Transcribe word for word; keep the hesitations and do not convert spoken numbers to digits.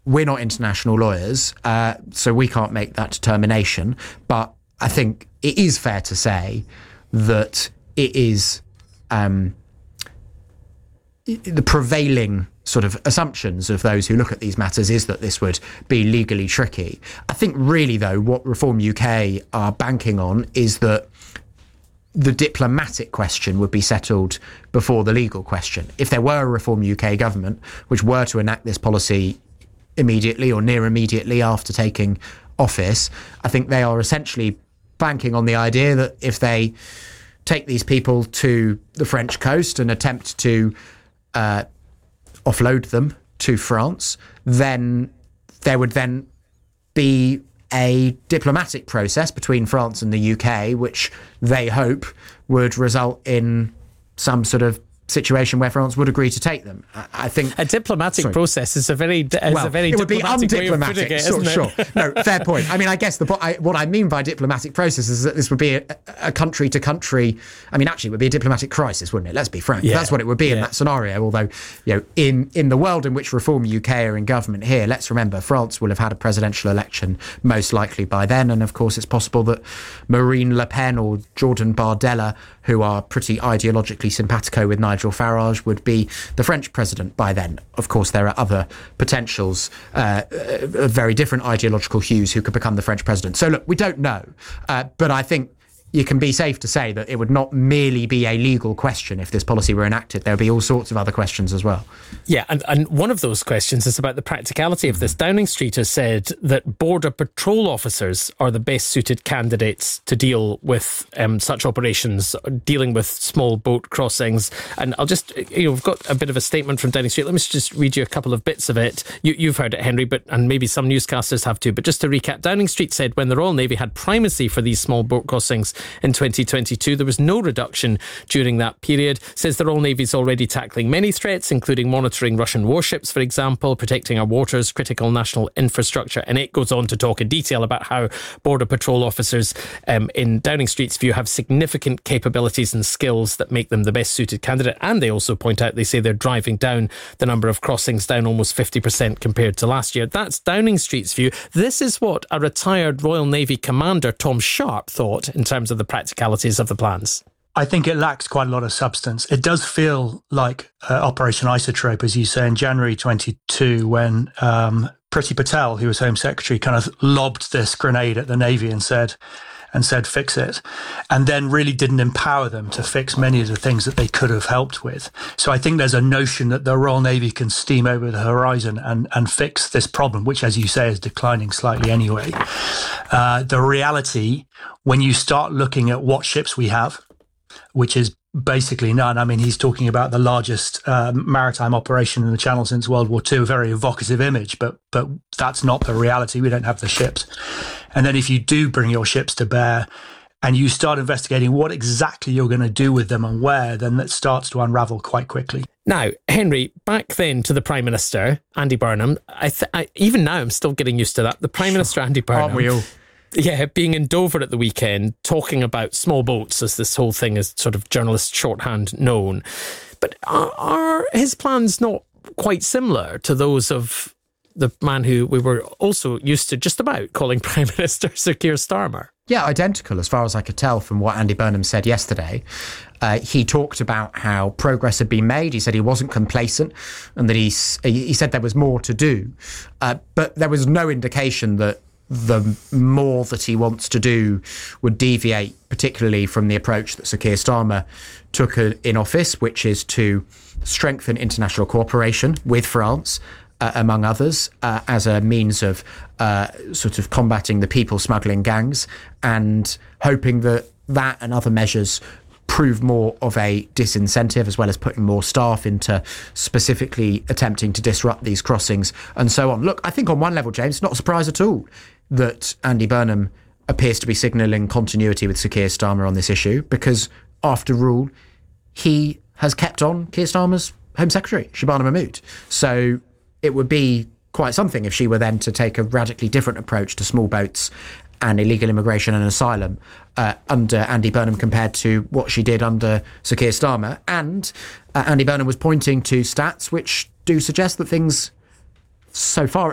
we're not international lawyers, uh, so we can't make that determination. But I think it is fair to say that it is um, the prevailing sort of assumptions of those who look at these matters is that this would be legally tricky. I think really, though, what Reform U K are banking on is that the diplomatic question would be settled before the legal question. If there were a Reform U K government which were to enact this policy immediately or near immediately after taking office, I think they are essentially banking on the idea that if they take these people to the French coast and attempt to uh, offload them to France, then there would then be a diplomatic process between France and the U K, which they hope would result in some sort of situation where France would agree to take them. I, I think a diplomatic sorry. process is a very, is well, a very it would be diplomatic way of undiplomatic. putting it, sure, isn't sure. it? No, fair point. I mean, I guess the I, what I mean by diplomatic process is that this would be a, a country to country. I mean, actually, it would be a diplomatic crisis, wouldn't it? Let's be frank. Yeah. That's what it would be yeah. in that scenario. Although, you know, in in the world in which Reform U K are in government here, let's remember France will have had a presidential election most likely by then, and of course, it's possible that Marine Le Pen or Jordan Bardella, who are pretty ideologically simpatico with Nigel Farage, would be the French president by then. Of course, there are other potentials uh, of very different ideological hues who could become the French president. So look, we don't know, uh, but I think you can be safe to say that it would not merely be a legal question if this policy were enacted. There would be all sorts of other questions as well. Yeah, and, and one of those questions is about the practicality of this. Downing Street has said that border patrol officers are the best suited candidates to deal with um, such operations, dealing with small boat crossings. And I'll just, you know, we've got a bit of a statement from Downing Street. Let me just read you a couple of bits of it. You, you've heard it, Henry, but and maybe some newscasters have too. But just to recap, Downing Street said when the Royal Navy had primacy for these small boat crossings in twenty twenty-two, there was no reduction during that period. Says the Royal Navy is already tackling many threats, including monitoring Russian warships, for example, protecting our waters, critical national infrastructure. And it goes on to talk in detail about how border patrol officers, um, in Downing Street's view, have significant capabilities and skills that make them the best suited candidate. And they also point out, they say they're driving down the number of crossings down almost fifty percent compared to last year. That's Downing Street's view. This is what a retired Royal Navy commander, Tom Sharp, thought in terms of the practicalities of the plans. I think it lacks quite a lot of substance. It does feel like uh, Operation Isotrope, as you say, in January twenty-two, when um, Priti Patel, who was Home Secretary, kind of lobbed this grenade at the Navy and said, and said, fix it, and then really didn't empower them to fix many of the things that they could have helped with. So I think there's a notion that the Royal Navy can steam over the horizon and, and fix this problem, which, as you say, is declining slightly anyway. Uh, the reality, when you start looking at what ships we have, which is basically none. I mean, he's talking about the largest uh, maritime operation in the Channel since World War Two, a very evocative image, but but that's not the reality. We don't have the ships. And then if you do bring your ships to bear and you start investigating what exactly you're going to do with them and where, then that starts to unravel quite quickly. Now, Henry, back then to the Prime Minister, Andy Burnham. I, th- I Even now, I'm still getting used to that. The Prime Minister, Andy Burnham. Aren't we all? Yeah, being in Dover at the weekend, talking about small boats, as this whole thing is sort of journalist shorthand known. But are, are his plans not quite similar to those of the man who we were also used to just about calling Prime Minister, Sir Keir Starmer? Yeah, identical as far as I could tell from what Andy Burnham said yesterday. Uh, he talked about how progress had been made. He said he wasn't complacent and that he's, he said there was more to do. Uh, but there was no indication that the more that he wants to do would deviate particularly from the approach that Sir Keir Starmer took in office, which is to strengthen international cooperation with France, uh, among others, uh, as a means of uh, sort of combating the people smuggling gangs, and hoping that that and other measures prove more of a disincentive, as well as putting more staff into specifically attempting to disrupt these crossings and so on. Look, I think on one level, James, not a surprise at all that Andy Burnham appears to be signalling continuity with Sir Keir Starmer on this issue, because after all, he has kept on Keir Starmer's Home Secretary, Shabana Mahmood. So it would be quite something if she were then to take a radically different approach to small boats and illegal immigration and asylum uh, under Andy Burnham compared to what she did under Sir Keir Starmer. And uh, Andy Burnham was pointing to stats which do suggest that things, so far